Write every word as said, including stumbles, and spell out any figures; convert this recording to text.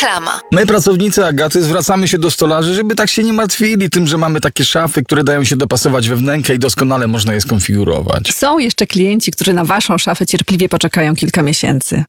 Reklama. My, pracownicy Agaty, zwracamy się do stolarzy, żeby tak się nie martwili tym, że mamy takie szafy, które dają się dopasować we wnękę i doskonale można je skonfigurować. Są jeszcze klienci, którzy na waszą szafę cierpliwie poczekają kilka miesięcy.